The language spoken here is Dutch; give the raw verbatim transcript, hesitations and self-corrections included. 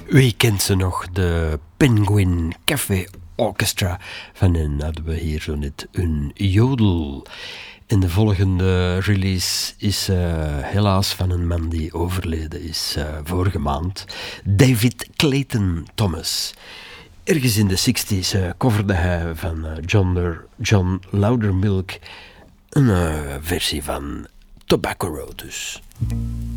Wie kent ze nog? De Penguin Café Orchestra. Van hen hadden we hier zo net een jodel. En de volgende release is uh, helaas van een man die overleden is uh, vorige maand. David Clayton Thomas. Ergens in de zestig's uh, coverde hij van uh, John, der, John Loudermilk een uh, versie van Tobacco Road dus.